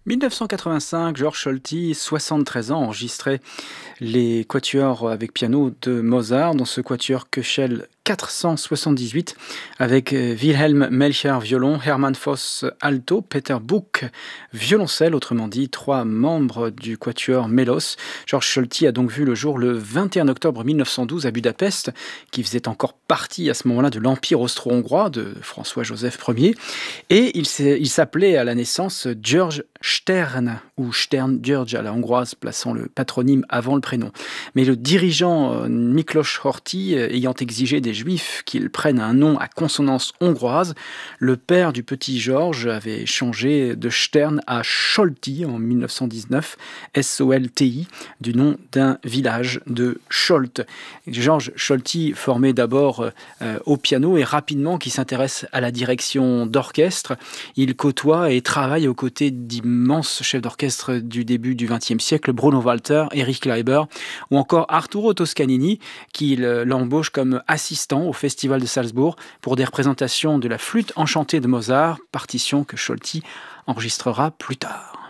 1985, Georges Scholti, 73 ans, enregistrait les quatuors avec piano de Mozart dans ce quatuor Köchel 478 avec Wilhelm Melcher violon, Hermann Voss alto, Peter Buch violoncelle, autrement dit trois membres du quatuor Mélos. Georges Scholti a donc vu le jour le 21 octobre 1912 à Budapest, qui faisait encore partie à ce moment-là de l'Empire austro-hongrois de François-Joseph Ier, et il s'appelait à la naissance George Stern, ou Stern György à la hongroise, plaçant le patronyme avant le prénom. Mais le dirigeant Miklos Horthy ayant exigé des Juifs qu'ils prennent un nom à consonance hongroise, le père du petit Georges avait changé de Stern à Scholti en 1919, S-O-L-T-I, du nom d'un village de Scholt. Georges Scholti formé d'abord au piano et rapidement qui s'intéresse à la direction d'orchestre. Il côtoie et travaille aux côtés d'immenses chefs d'orchestre du début du XXe siècle, Bruno Walter, Erich Kleiber ou encore Arturo Toscanini, qui l'embauche comme assistant au Festival de Salzbourg pour des représentations de la flûte enchantée de Mozart, partition que Scholti enregistrera plus tard.